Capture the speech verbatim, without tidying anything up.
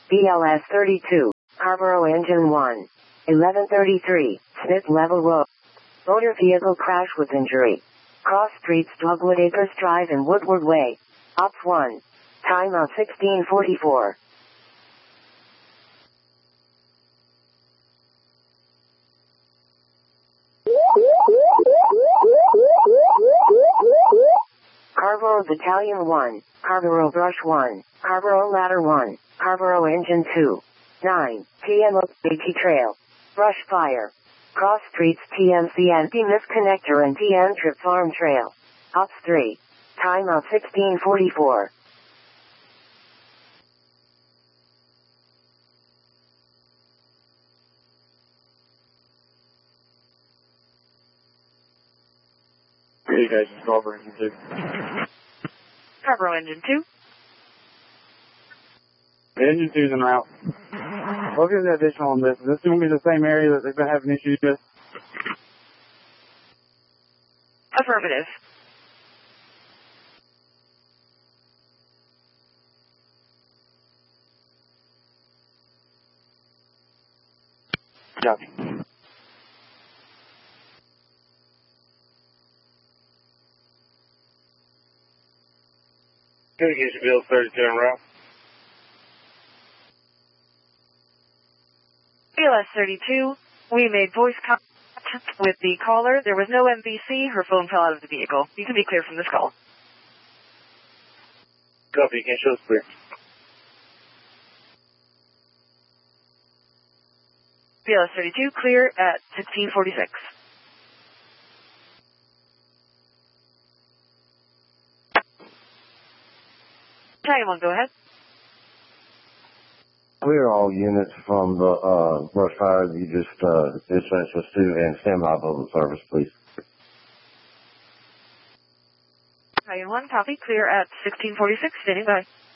B L S thirty-two, Scarborough Engine one. eleven thirty-three, Smith Level Road. Motor vehicle crash with injury. Cross streets Dogwood Acres Drive and Woodward Way. Ops one. Time of sixteen forty-four. Scarborough Battalion one, Scarborough Brush one, Scarborough Ladder one, Scarborough Engine two. nine P M Oak Beatty Trail. Brush fire. Cross streets T M C and T Misconnector and T M Trip Farm Trail. Ops three. Time of sixteen forty-four. Hey guys, it's Scarborough Engine two. Scarborough Engine two. Engine two's en route. Look at the additional on this. Is this going to be the same area that they've been having issues with? Affirmative. Copy. Communication Bill thirty-two en route. B L S thirty-two, we made voice contact with the caller. There was no M V C. Her phone fell out of the vehicle. You can be clear from this call. Copy, you can show us clear. B L S thirty-two, clear at sixteen forty-six. Battalion one, go ahead. Clear all units from the uh, brush fire that you just uh, dispatched us to and stand by public service, please. Battalion one, copy, clear at sixteen forty-six, standing by.